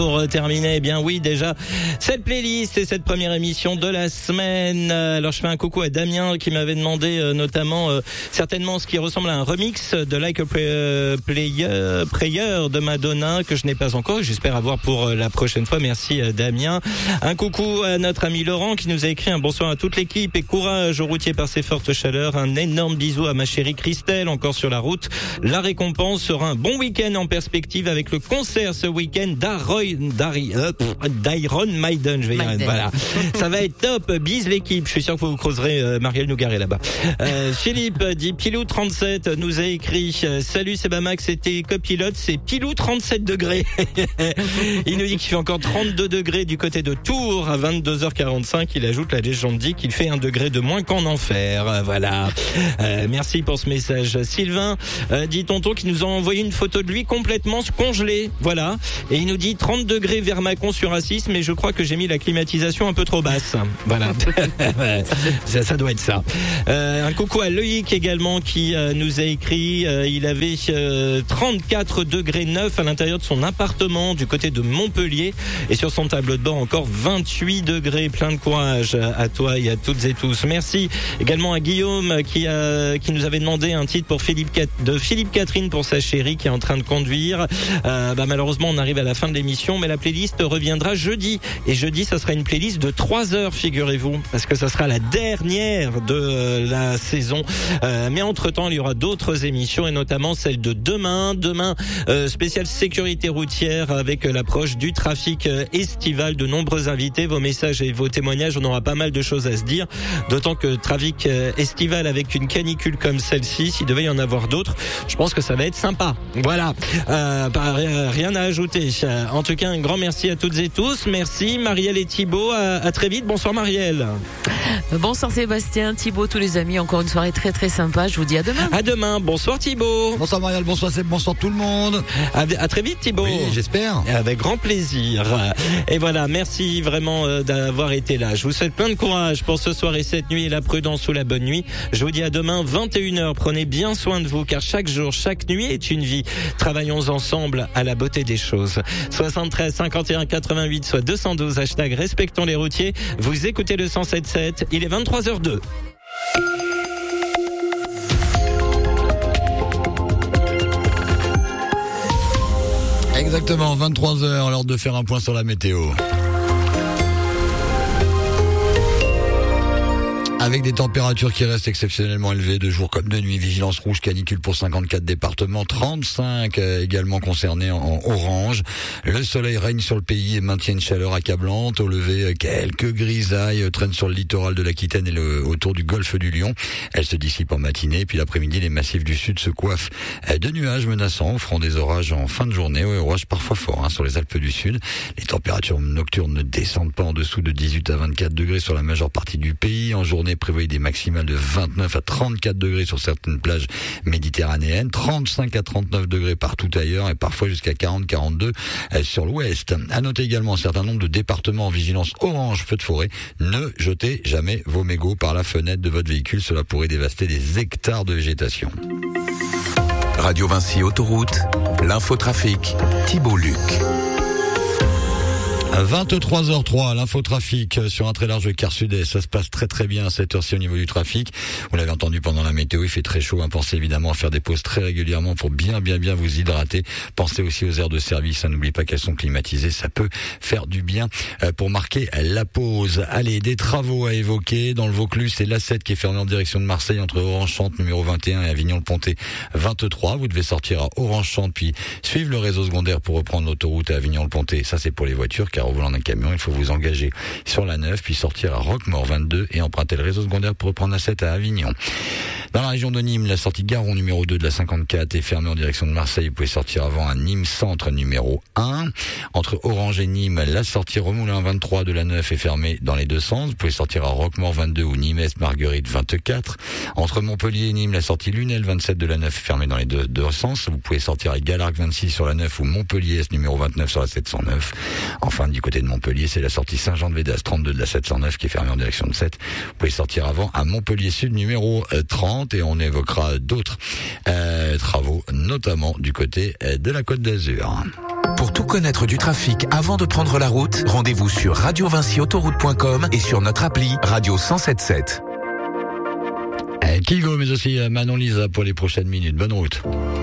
Pour terminer, eh bien oui, déjà, cette playlist et cette première émission de la semaine. Alors, je fais un coucou à Damien qui m'avait demandé notamment certainement ce qui ressemble à un remix de Like a Prayer de Madonna que je n'ai pas encore. J'espère avoir pour la prochaine fois. Merci Damien. Un coucou à notre ami Laurent qui nous a écrit un bonsoir à toute l'équipe et courage aux routiers par ces fortes chaleurs. Un énorme bisou à ma chérie Christelle, encore sur la route. La récompense sera un bon week-end en perspective avec le concert ce week-end d'Iron Maiden, je vais y arriver. Voilà. Ça va être top. Bise l'équipe. Je suis sûr que vous creuserez Marielle Nougaret là-bas. Philippe dit Pilou37 nous a écrit salut c'est Bamax, c'était copilote, c'est Pilou 37 degrés. Il nous dit qu'il fait encore 32 degrés du côté de Tours à 22h45. Il ajoute la légende dit qu'il fait 1 degré de moins qu'en enfer. Voilà. Merci pour ce message. Sylvain dit tonton qui nous a envoyé une photo de lui complètement congelé. Voilà. Et il nous dit 30 degrés vers Mâcon sur Assis, mais je crois que j'ai mis la climatisation un peu trop basse. Voilà. ça doit être ça. Un coucou à Loïc également qui nous a écrit. Il avait 34 degrés 9 à l'intérieur de son appartement du côté de Montpellier. Et sur son tableau de bord encore 28 degrés. Plein de courage à toi et à toutes et tous. Merci également à Guillaume qui nous avait demandé un titre pour Philippe Catherine pour sa chérie qui est en train de conduire. Malheureusement on arrive à la fin de l'émission, mais la playlist reviendra jeudi. Et jeudi, ça sera une playlist de 3 heures, figurez-vous, parce que ça sera la dernière de la saison. Mais entre-temps, il y aura d'autres émissions, et notamment celle de demain. Demain, spéciale sécurité routière avec l'approche du trafic estival. De nombreux invités, vos messages et vos témoignages, on aura pas mal de choses à se dire. D'autant que trafic estival avec une canicule comme celle-ci, s'il devait y en avoir d'autres, je pense que ça va être sympa. Voilà. Rien à ajouter. En tout cas, un grand merci à toutes et tous. Merci Marielle et Thibaut. À très vite. Bonsoir Marielle. Bonsoir Sébastien, Thibaut, tous les amis. Encore une soirée très très sympa. Je vous dis à demain. À demain. Bonsoir Thibaut. Bonsoir Marielle, bonsoir Seb, bonsoir tout le monde. À très vite Thibaut. Oui, j'espère. Avec grand plaisir. Et voilà, merci vraiment d'avoir été là. Je vous souhaite plein de courage pour ce soir et cette nuit et la prudence ou la bonne nuit. Je vous dis à demain 21h. Prenez bien soin de vous car chaque jour, chaque nuit est une vie. Travaillons ensemble à la beauté des choses. 73 51 88 soit 212 hashtag respectons les routiers. Vous écoutez le 107.7. Il est 23h02. Exactement, 23h, l'heure de faire un point sur la météo. Avec des températures qui restent exceptionnellement élevées de jour comme de nuit. Vigilance rouge canicule pour 54 départements, 35 également concernés en orange. Le soleil règne sur le pays et maintient une chaleur accablante. Au lever, quelques grisailles traînent sur le littoral de l'Aquitaine et autour du golfe du Lion. Elles se dissipent en matinée. Puis l'après-midi, les massifs du sud se coiffent de nuages menaçants, offrant des orages en fin de journée. Orages parfois forts sur les Alpes du Sud. Les températures nocturnes ne descendent pas en dessous de 18 à 24 degrés sur la majeure partie du pays. En journée, prévoyez des maximales de 29 à 34 degrés sur certaines plages méditerranéennes, 35 à 39 degrés partout ailleurs et parfois jusqu'à 40-42 sur l'ouest. À noter également un certain nombre de départements en vigilance orange feu de forêt. Ne jetez jamais vos mégots par la fenêtre de votre véhicule, cela pourrait dévaster des hectares de végétation. Radio Vinci Autoroute, l'infotrafic, Thibaut Luc. 23h03, l'infotrafic sur un très large quart sud-est. Ça se passe très très bien à cette heure-ci au niveau du trafic. Vous l'avez entendu pendant la météo, il fait très chaud. Pensez évidemment à faire des pauses très régulièrement pour bien vous hydrater. Pensez aussi aux aires de service. N'oubliez pas qu'elles sont climatisées. Ça peut faire du bien pour marquer la pause. Allez, des travaux à évoquer. Dans le Vaucluse, c'est l'A7 qui est fermé en direction de Marseille entre Orange-Chante numéro 21 et Avignon-le-Pontet 23. Vous devez sortir à Orange-Chante puis suivre le réseau secondaire pour reprendre l'autoroute à Avignon-le-Pontet. Ça, c'est pour les voitures car au volant d'un camion, il faut vous engager sur la 9, puis sortir à Roquemaure 22 et emprunter le réseau secondaire pour reprendre la 7 à Avignon. Dans la région de Nîmes, la sortie Garon numéro 2 de la 54 est fermée en direction de Marseille. Vous pouvez sortir avant à Nîmes Centre numéro 1. Entre Orange et Nîmes, la sortie Remoulin 23 de la 9 est fermée dans les deux sens. Vous pouvez sortir à Roquemaure 22 ou Nîmes-Est Marguerite 24. Entre Montpellier et Nîmes, la sortie Lunel 27 de la 9 est fermée dans les deux sens. Vous pouvez sortir à Galargues 26 sur la 9 ou Montpellier-Est numéro 29 sur la 709. Enfin, du côté de Montpellier, c'est la sortie Saint-Jean-de-Védas 32 de la 709 qui est fermée en direction de 7. Vous pouvez sortir avant à Montpellier Sud numéro 30 et on évoquera d'autres travaux, notamment du côté de la Côte d'Azur. Pour tout connaître du trafic avant de prendre la route, rendez-vous sur radiovincyautoroute.com et sur notre appli Radio 107.7. Kigo, mais aussi Manon Lisa pour les prochaines minutes. Bonne route.